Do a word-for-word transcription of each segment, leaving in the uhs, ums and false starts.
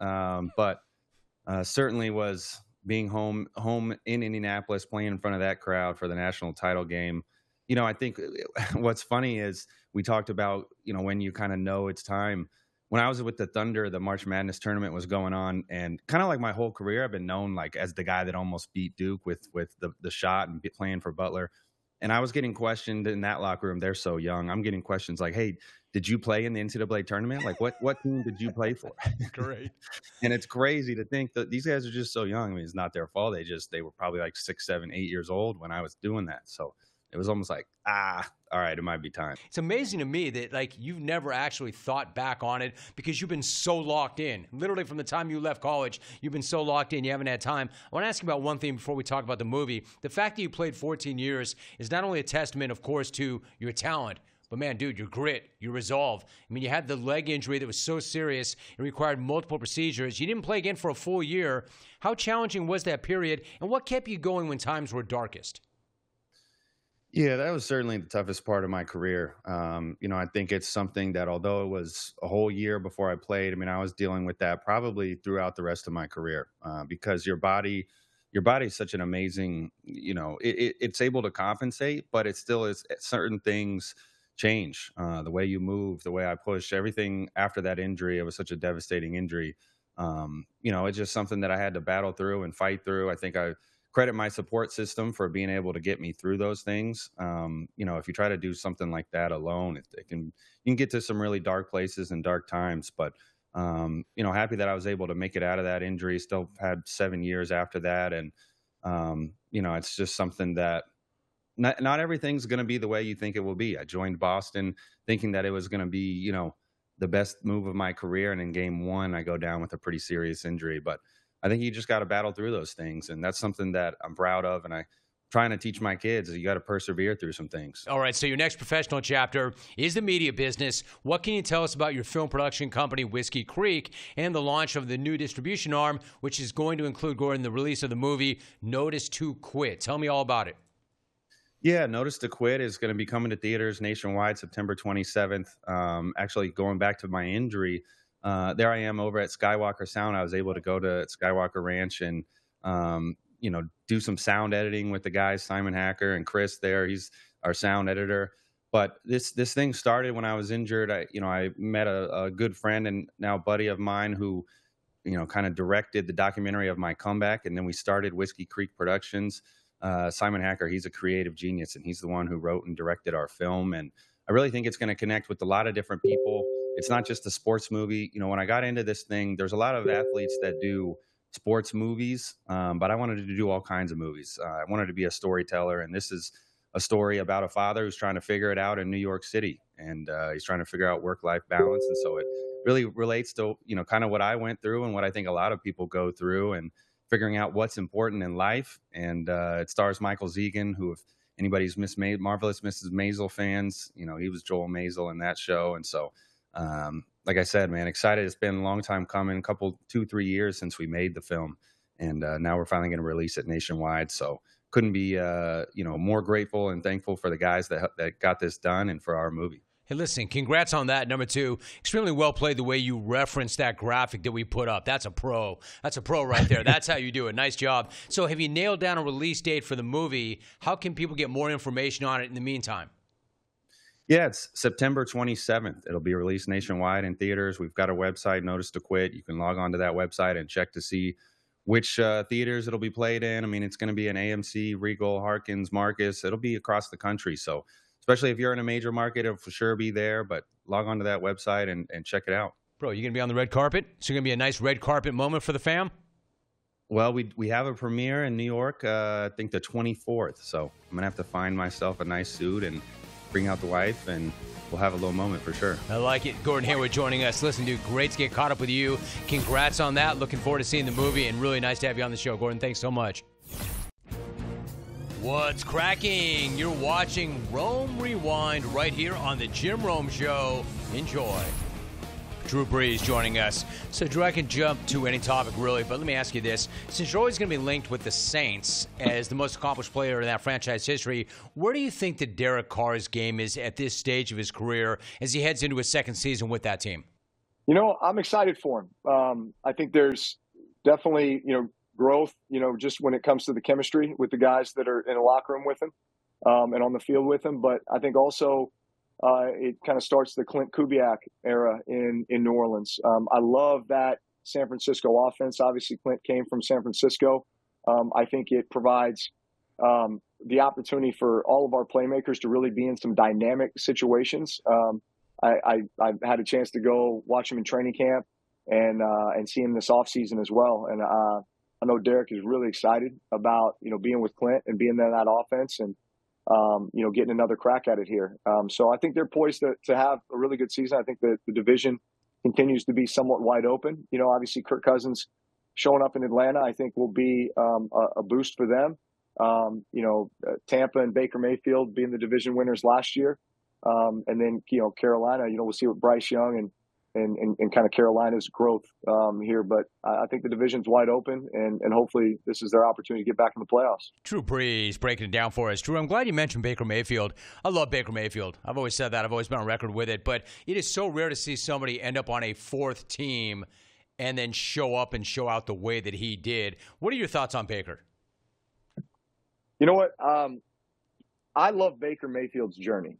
um, but uh, certainly was being home home in Indianapolis, playing in front of that crowd for the national title game. You know, I think what's funny is we talked about, you know, when you kind of know it's time. When I was with the Thunder, the March Madness tournament was going on, and kind of like my whole career, I've been known like as the guy that almost beat Duke with with the the shot and playing for Butler. And I was getting questioned in that locker room. They're so young. I'm getting questions like, "Hey, did you play in the N C double A tournament? Like, what what team did you play for?" Great. And it's crazy to think that these guys are just so young. I mean, it's not their fault. They just they were probably like six, seven, eight years old when I was doing that. So it was almost like, ah, all right, it might be time. It's amazing to me that, like, you've never actually thought back on it because you've been so locked in. Literally from the time you left college, you've been so locked in, you haven't had time. I want to ask you about one thing before we talk about the movie. The fact that you played fourteen years is not only a testament, of course, to your talent, but, man, dude, your grit, your resolve. I mean, you had the leg injury that was so serious, it required multiple procedures. You didn't play again for a full year. How challenging was that period, and what kept you going when times were darkest? Yeah, that was certainly the toughest part of my career. Um, you know, I think it's something that although it was a whole year before I played, I mean, I was dealing with that probably throughout the rest of my career uh, because your body, your body is such an amazing, you know, it, it, it's able to compensate, but it still is certain things change. Uh, the way you move, the way I push, everything after that injury, it was such a devastating injury. Um, you know, it's just something that I had to battle through and fight through. I think I credit my support system for being able to get me through those things. Um, you know, if you try to do something like that alone, it, it can you can get to some really dark places and dark times. But um, you know, happy that I was able to make it out of that injury. Still had seven years after that, and um, you know, it's just something that not not everything's going to be the way you think it will be. I joined Boston thinking that it was going to be, you know, the best move of my career, and in game one, I go down with a pretty serious injury, but I think you just got to battle through those things. And that's something that I'm proud of. And I'm trying to teach my kids is you got to persevere through some things. All right. So your next professional chapter is the media business. What can you tell us about your film production company, Whiskey Creek, and the launch of the new distribution arm, which is going to include, Gordon, the release of the movie Notice to Quit? Tell me all about it. Yeah, Notice to Quit is going to be coming to theaters nationwide September twenty-seventh. Um, actually, going back to my injury, Uh, there I am over at Skywalker Sound. I was able to go to Skywalker Ranch and, um, you know, do some sound editing with the guys, Simon Hacker and Chris there. He's our sound editor. But this this thing started when I was injured. I, you know, I met a, a good friend and now buddy of mine who, you know, kind of directed the documentary of my comeback. And then we started Whiskey Creek Productions. Uh, Simon Hacker, he's a creative genius, and he's the one who wrote and directed our film. And I really think it's going to connect with a lot of different people. It's not just a sports movie. You know, when I got into this thing, there's a lot of athletes that do sports movies, um, but I wanted to do all kinds of movies. Uh, I wanted to be a storyteller, and this is a story about a father who's trying to figure it out in New York City, and uh, he's trying to figure out work-life balance. And so it really relates to, you know, kind of what I went through and what I think a lot of people go through, and figuring out what's important in life. And uh, it stars Michael Zegan, who, if anybody's Miss Ma- Marvelous Missus Maisel fans, you know, he was Joel Maisel in that show. And so, Um, like I said, man, excited. It's been a long time coming, a couple, two, three years since we made the film. And uh, now we're finally going to release it nationwide. So couldn't be, uh, you know, more grateful and thankful for the guys that, that got this done and for our movie. Hey, listen, congrats on that. Number two, extremely well played the way you referenced that graphic that we put up. That's a pro. That's a pro right there. That's how you do it. Nice job. So have you nailed down a release date for the movie? How can people get more information on it in the meantime? Yeah, it's September twenty-seventh. It'll be released nationwide in theaters. We've got a website, Notice to Quit. You can log on to that website and check to see which uh, theaters it'll be played in. I mean, it's going to be in A M C, Regal, Harkins, Marcus. It'll be across the country. So especially if you're in a major market, it'll for sure be there. But log on to that website and, and check it out. Bro, you going to be on the red carpet? So going to be a nice red carpet moment for the fam? Well, we we have a premiere in New York, uh, I think the twenty-fourth. So I'm going to have to find myself a nice suit and bring out the wife, and we'll have a little moment for sure. I like it. Gordon Hayward joining us. Listen, dude, great to get caught up with you. Congrats on that. Looking forward to seeing the movie, and really nice to have you on the show. Gordon, thanks so much. What's cracking? You're watching Rome Rewind right here on the Jim Rome Show. Enjoy. Drew Brees joining us. So, Drew, I can jump to any topic, really, but let me ask you this. Since you're always going to be linked with the Saints as the most accomplished player in that franchise history, where do you think that Derek Carr's game is at this stage of his career as he heads into his second season with that team? You know, I'm excited for him. Um, I think there's definitely, you know, growth, you know, just when it comes to the chemistry with the guys that are in the locker room with him um, and on the field with him. But I think also uh, it kind of starts the Clint Kubiak era in, in New Orleans. Um, I love that San Francisco offense. Obviously, Clint came from San Francisco. Um, I think it provides um, the opportunity for all of our playmakers to really be in some dynamic situations. Um, I, I I've had a chance to go watch him in training camp and uh, and see him this offseason as well. And uh, I know Derek is really excited about you know being with Clint and being in that offense and um, you know getting another crack at it here. Um, so I think they're poised to, to have a really good season. I think that the division continues to be somewhat wide open. You know, obviously Kirk Cousins showing up in Atlanta, I think will be um, a, a boost for them. Um, you know, uh, Tampa and Baker Mayfield being the division winners last year. Um, and then, you know, Carolina, you know, we'll see what Bryce Young and, and, and, and kind of Carolina's growth um, here. But I think the division's wide open, and, and hopefully this is their opportunity to get back in the playoffs. Drew Brees breaking it down for us. Drew, I'm glad you mentioned Baker Mayfield. I love Baker Mayfield. I've always said that. I've always been on record with it. But it is so rare to see somebody end up on a fourth team and then show up and show out the way that he did. What are your thoughts on Baker? You know what? Um, I love Baker Mayfield's journey.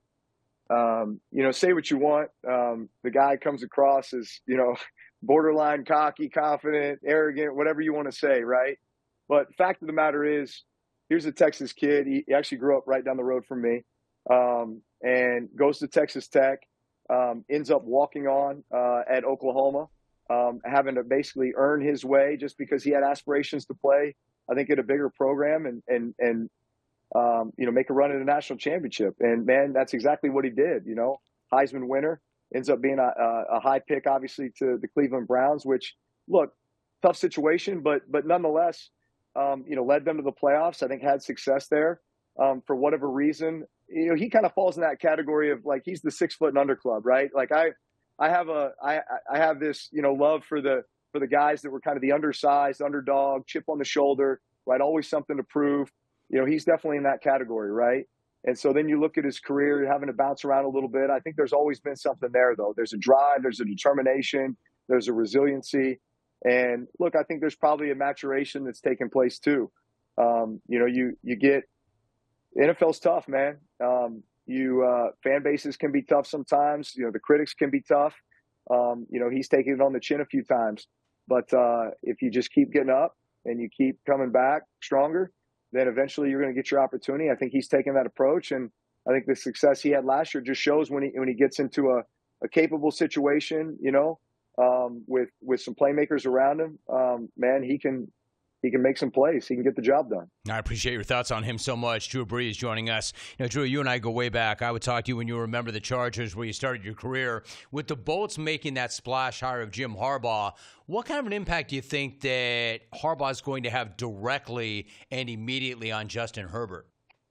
Um, you know, say what you want. Um, the guy comes across as, you know, borderline cocky, confident, arrogant, whatever you want to say, right? But fact of the matter is, here's a Texas kid. He, he actually grew up right down the road from me um, and goes to Texas Tech, um, ends up walking on uh, at Oklahoma, um, having to basically earn his way just because he had aspirations to play, I think, at a bigger program and, and, and, Um, you know, make a run at a national championship. And, man, that's exactly what he did, you know. Heisman winner, ends up being a, a, a high pick, obviously, to the Cleveland Browns, which, look, tough situation, but but nonetheless, um, you know, led them to the playoffs. I think had success there um, for whatever reason. You know, he kind of falls in that category of, like, he's the six-foot and under club, right? Like, I I have a I, I have this, you know, love for the for the guys that were kind of the undersized, underdog, chip on the shoulder, right? Always something to prove. You know, he's definitely in that category, right? And so then you look at his career, having to bounce around a little bit. I think there's always been something there, though. There's a drive, there's a determination, there's a resiliency. And look, I think there's probably a maturation that's taken place too. Um, you know, you you get N F L's tough, man. Um, you uh, fan bases can be tough sometimes. You know, the critics can be tough. Um, you know, he's taken it on the chin a few times. But uh, if you just keep getting up and you keep coming back stronger, then eventually you're going to get your opportunity. I think he's taken that approach, and I think the success he had last year just shows when he when he gets into a, a capable situation, you know, um, with with some playmakers around him. Um, man, he can he can make some plays. He can get the job done. I appreciate your thoughts on him so much. Drew Brees joining us. You know, Drew, you and I go way back. I would talk to you when you remember the Chargers, where you started your career. With the Bolts making that splash hire of Jim Harbaugh, what kind of an impact do you think that Harbaugh is going to have directly and immediately on Justin Herbert?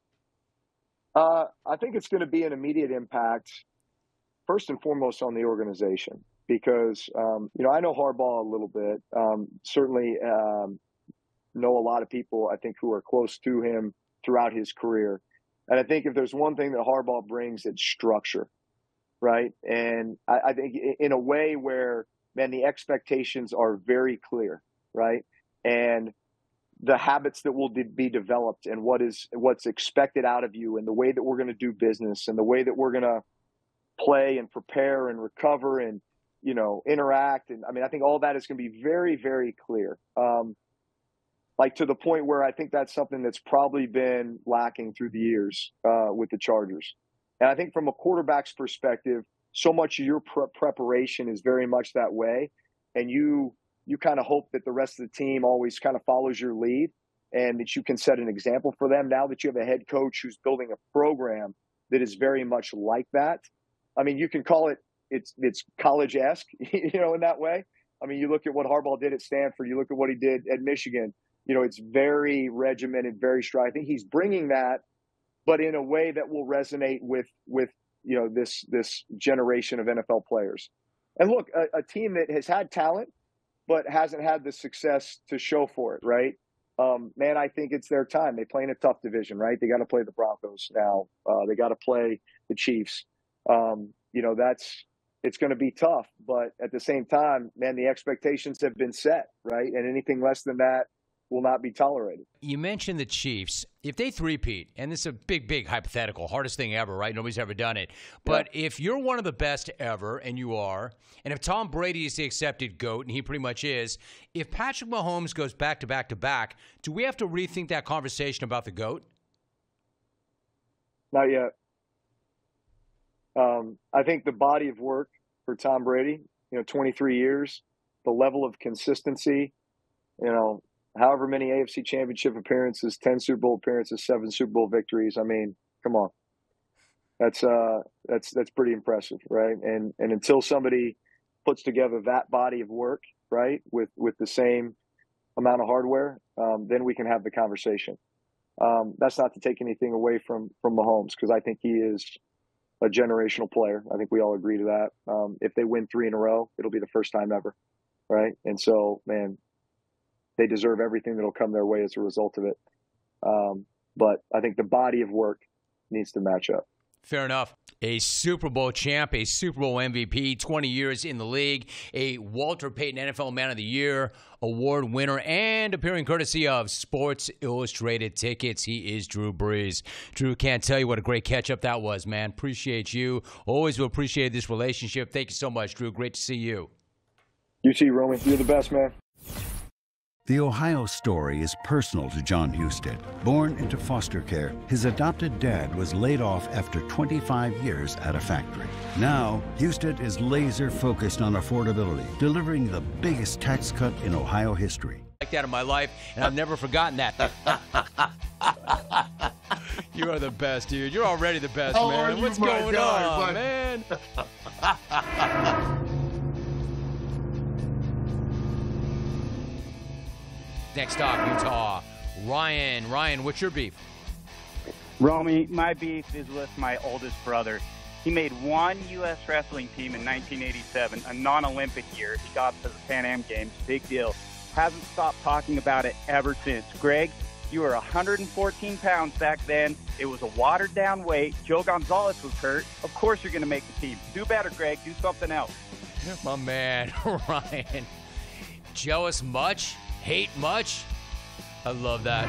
Uh, I think it's going to be an immediate impact, first and foremost, on the organization. Because, um, you know, I know Harbaugh a little bit. Um, certainly um, know a lot of people, I think, who are close to him throughout his career. And I think if there's one thing that Harbaugh brings, it's structure, right? And I, I think in a way where, man, the expectations are very clear, right? And the habits that will be developed and what is what's expected out of you and the way that we're going to do business and the way that we're going to play and prepare and recover and, you know, interact. And I mean, I think all that is going to be very, very clear. Um, like to the point where I think that's something that's probably been lacking through the years uh, with the Chargers. And I think from a quarterback's perspective, so much of your pre- preparation is very much that way. And you, you kind of hope that the rest of the team always kind of follows your lead and that you can set an example for them. Now that you have a head coach who's building a program that is very much like that. I mean, you can call it, it's, it's college-esque, you know, in that way. I mean, you look at what Harbaugh did at Stanford, you look at what he did at Michigan, you know, it's very regimented, very strong. I think he's bringing that, but in a way that will resonate with, with, you know, this, this generation of N F L players. And look, a, a team that has had talent, but hasn't had the success to show for it, right? Um, man, I think it's their time. They play in a tough division, right? They got to play the Broncos now. Uh, they got to play the Chiefs. Um, you know, that's it's going to be tough. But at the same time, man, the expectations have been set, right? And anything less than that will not be tolerated. You mentioned the Chiefs. If they three-peat, and this is a big, big hypothetical, hardest thing ever, right? Nobody's ever done it. But yeah. if you're one of the best ever, and you are, and if Tom Brady is the accepted GOAT, and he pretty much is, if Patrick Mahomes goes back-to-back-to-back, do we have to rethink that conversation about the GOAT? Not yet. Um, I think the body of work for Tom Brady, you know, twenty-three years, the level of consistency, you know, however many A F C Championship appearances, ten Super Bowl appearances, seven Super Bowl victories. I mean, come on. That's uh that's that's pretty impressive, right? And and until somebody puts together that body of work, right, with with the same amount of hardware, um, then we can have the conversation. Um, that's not to take anything away from from Mahomes, because I think he is a generational player. I think we all agree to that. Um, if they win three in a row, it'll be the first time ever, right? And so, man, they deserve everything that'll come their way as a result of it. Um, but I think the body of work needs to match up. Fair enough. A Super Bowl champ, a Super Bowl M V P, twenty years in the league, a Walter Payton N F L Man of the Year award winner, and appearing courtesy of Sports Illustrated tickets. He is Drew Brees. Drew, can't tell you what a great catch-up that was, man. Appreciate you. Always will appreciate this relationship. Thank you so much, Drew. Great to see you. You too, Romy. You're the best, man. The Ohio story is personal to John Husted. Born into foster care, his adopted dad was laid off after twenty-five years at a factory. Now, Husted is laser-focused on affordability, delivering the biggest tax cut in Ohio history. Like that in my life, and I've never forgotten that. You are the best, dude. You're already the best, How man. are you, What's my going guy, on, but- man? Next stop, Utah. Ryan. Ryan, what's your beef? Romy, my beef is with my oldest brother. He made one U S wrestling team in nineteen eighty-seven, a non-Olympic year. He got to the Pan Am Games. Big deal. Hasn't stopped talking about it ever since. Greg, you were one hundred fourteen pounds back then. It was a watered-down weight. Joe Gonzalez was hurt. Of course you're going to make the team. Do better, Greg. Do something else. My man, Ryan. Jealous much? Hate much? I love that.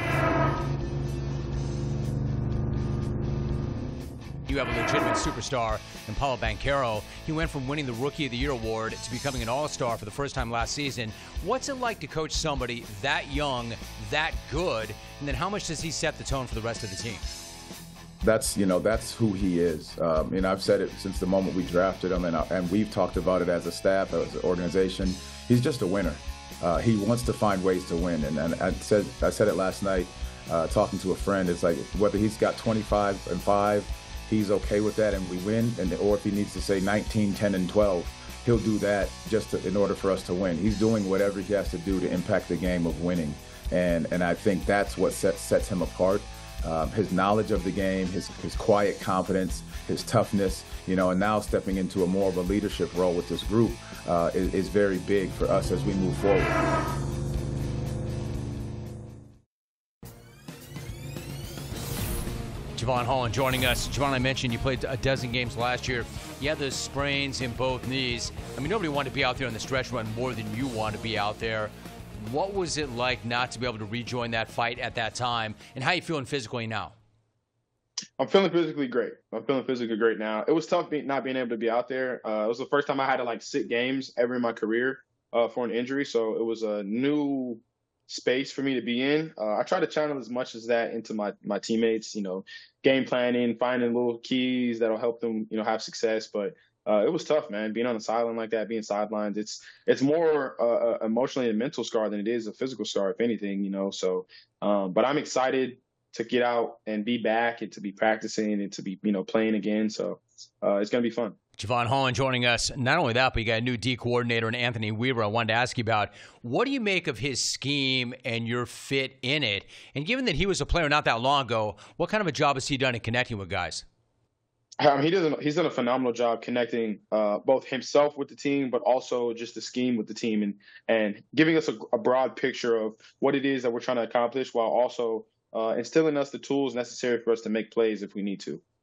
You have a legitimate superstar in Paulo Banchero. He went from winning the Rookie of the Year award to becoming an all-star for the first time last season. What's it like to coach somebody that young, that good, and then how much does he set the tone for the rest of the team? That's, you know, that's who he is. Um, and I've said it since the moment we drafted him, and, and we've talked about it as a staff, as an organization. He's just a winner. Uh, he wants to find ways to win, and, and I said I said it last night, uh, talking to a friend. It's like whether he's got twenty-five and five, he's okay with that, and we win. And or if he needs to say nineteen, ten, and twelve, he'll do that just to, in order for us to win. He's doing whatever he has to do to impact the game of winning, and and I think that's what sets sets him apart. Um, his knowledge of the game, his his quiet confidence, his toughness, you know, and now stepping into a more of a leadership role with this group uh, is, is very big for us as we move forward. Javon Holland joining us. Javon, I mentioned you played a dozen games last year. You had those sprains in both knees. I mean, nobody wanted to be out there on the stretch run more than you want to be out there. What was it like not to be able to rejoin that fight at that time, and how are you feeling physically now? I'm feeling physically great. I'm feeling physically great now. It was tough be, not being able to be out there. Uh, it was the first time I had to like sit games ever in my career uh, for an injury, so it was a new space for me to be in. Uh, I try to channel as much as that into my my teammates. You know, game planning, finding little keys that'll help them, you know, have success. But Uh, it was tough, man. Being on the sideline like that, being sidelined, it's it's more uh, emotionally a mental scar than it is a physical scar, if anything, you know. So, um, but I'm excited to get out and be back and to be practicing and to be, you know, playing again. So uh, it's going to be fun. Javon Holland joining us. Not only that, but you got a new D coordinator in Anthony Weaver. I wanted to ask you about, what do you make of his scheme and your fit in it? And given that he was a player not that long ago, what kind of a job has he done in connecting with guys? Um, he does. He's done a phenomenal job connecting uh, both himself with the team, but also just the scheme with the team, and and giving us a, a broad picture of what it is that we're trying to accomplish, while also uh, instilling us the tools necessary for us to make plays if we need to.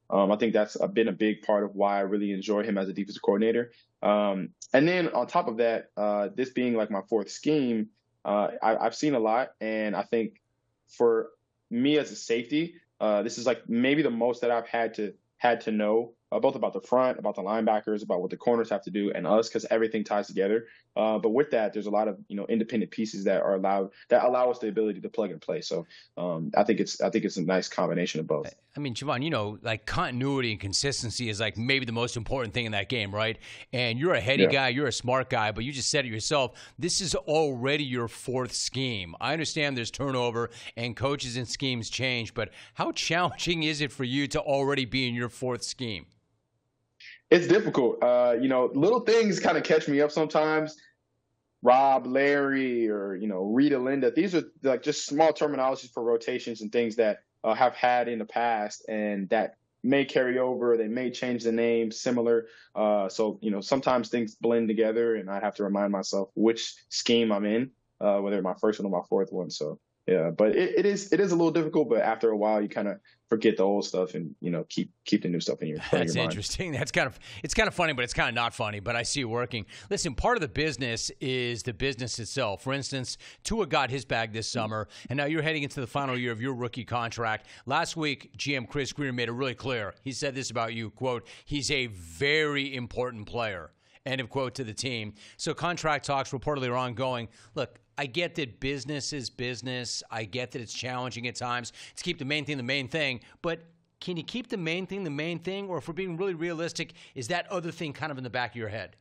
Um, I think that's a, been a big part of why I really enjoy him as a defensive coordinator. Um, and then on top of that, uh, this being like my fourth scheme, uh, I, I've seen a lot. And I think for me as a safety, uh, this is like maybe the most that I've had to had to know uh, both about the front, about the linebackers, about what the corners have to do, and us, because everything ties together. Uh, but with that, there's a lot of you know independent pieces that are allowed that allow us the ability to plug and play. So um, I think it's I think it's a nice combination of both. I mean, Javon, you know, like continuity and consistency is like maybe the most important thing in that game, right? And you're a heady yeah. guy, you're a smart guy, but you just said it yourself. This is already your fourth scheme. I understand there's turnover and coaches and schemes change, but how challenging is it for you to already be in your fourth scheme? It's difficult. Uh, you know, little things kind of catch me up sometimes. Rob, Larry, or, you know, Rita, Linda. These are like just small terminologies for rotations and things that uh, have had in the past and that may carry over. They may change the name similar. Uh, so, you know, sometimes things blend together and I have to remind myself which scheme I'm in, uh, whether my first one or my fourth one. So, yeah, but it, it is it is a little difficult. But after a while, you kind of forget the old stuff and, you know, keep keep the new stuff in your, That's your interesting. That's kind of it's kind of funny, but it's kind of not funny. But I see it working. Listen, part of the business is the business itself. For instance, Tua got his bag this summer, and now you're heading into the final year of your rookie contract. Last week, G M Chris Greer made it really clear. He said this about you, quote, he's a very important player, end of quote, to the team. So contract talks reportedly are ongoing. Look, I get that business is business. I get that it's challenging at times to keep the main thing the main thing. But can you keep the main thing the main thing? Or if we're being really realistic, is that other thing kind of in the back of your head?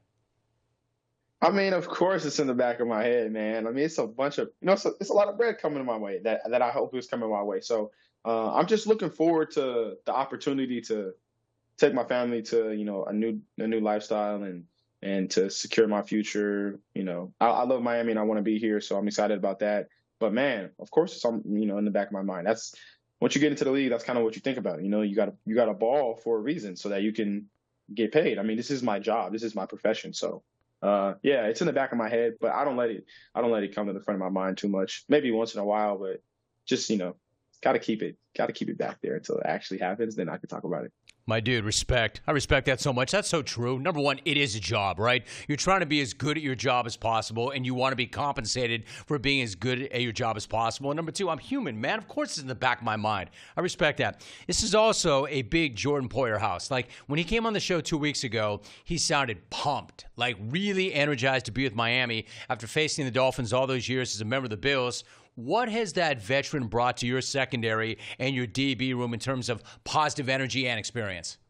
I mean, of course it's in the back of my head, man. I mean, it's a bunch of, you know, it's a, it's a lot of bread coming my way that, that I hope is coming my way. So uh, I'm just looking forward to the opportunity to take my family to, you know, a new a new lifestyle and and to secure my future. You know, I, I love Miami and I want to be here, so I'm excited about that. But man, of course, it's on, you know, in the back of my mind. That's once you get into the league, that's kind of what you think about. You know, you got you got a ball for a reason so that you can get paid. I mean, this is my job, this is my profession. So, uh, yeah, it's in the back of my head, but I don't let it I don't let it come to the front of my mind too much. Maybe once in a while, but just, you know, got to keep it got to keep it back there until it actually happens. Then I can talk about it. My dude, respect. I respect that so much. That's so true. Number one, it is a job, right? You're trying to be as good at your job as possible, and you want to be compensated for being as good at your job as possible. And number two, I'm human, man. Of course it's in the back of my mind. I respect that. This is also a big Jordan Poyer house. Like, when he came on the show two weeks ago, he sounded pumped, like really energized to be with Miami after facing the Dolphins all those years as a member of the Bills. What has that veteran brought to your secondary and your D B room in terms of positive energy and experience?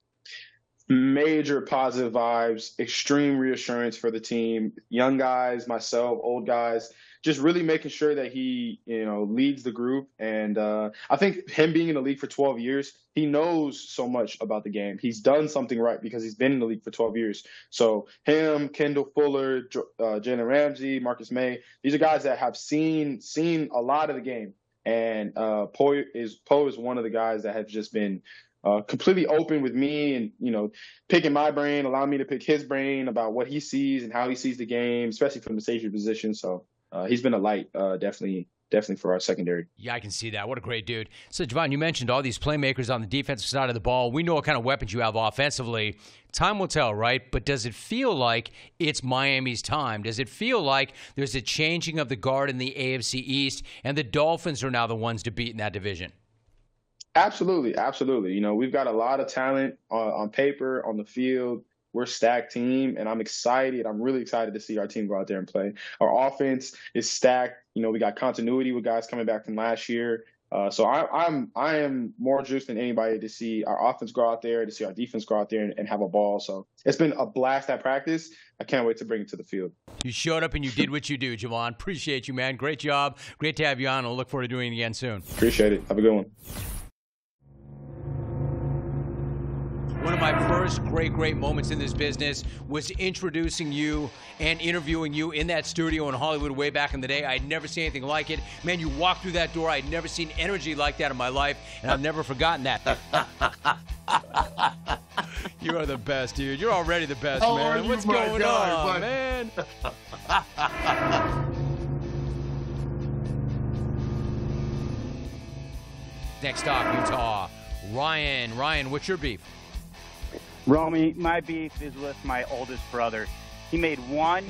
Major positive vibes, extreme reassurance for the team. Young guys, myself, old guys, just really making sure that he, you know, leads the group. And uh, I think him being in the league for twelve years, he knows so much about the game. He's done something right because he's been in the league for twelve years. So him, Kendall Fuller, uh, Jalen Ramsey, Marcus May, these are guys that have seen seen a lot of the game. And uh, Poe is Poe is one of the guys that have just been uh, completely open with me and, you know, picking my brain, allowing me to pick his brain about what he sees and how he sees the game, especially from the safety position. So uh, he's been a light, uh, definitely. Definitely for our secondary. Yeah, I can see that. What a great dude. So, Javon, you mentioned all these playmakers on the defensive side of the ball. We know what kind of weapons you have offensively. Time will tell, right? But does it feel like it's Miami's time? Does it feel like there's a changing of the guard in the A F C East and the Dolphins are now the ones to beat in that division? Absolutely. Absolutely. You know, we've got a lot of talent uh, on paper, on the field. We're a stacked team, and I'm excited. I'm really excited to see our team go out there and play. Our offense is stacked. You know, we got continuity with guys coming back from last year. Uh, so I, I'm I am more juiced than anybody to see our offense go out there, to see our defense go out there and, and have a ball. So it's been a blast at practice. I can't wait to bring it to the field. You showed up and you did what you do, Javon. Appreciate you, man. Great job. Great to have you on. I'll look forward to doing it again soon. Appreciate it. Have a good one. One of my first great, great moments in this business was introducing you and interviewing you in that studio in Hollywood way back in the day. I had never seen anything like it. Man, you walked through that door. I had never seen energy like that in my life, and I've never forgotten that. You are the best, dude. You're already the best, How man. you, What's my going guy, on, but... man? Next stop, Utah. Ryan. Ryan, what's your beef? Romy, my beef is with my oldest brother. He made one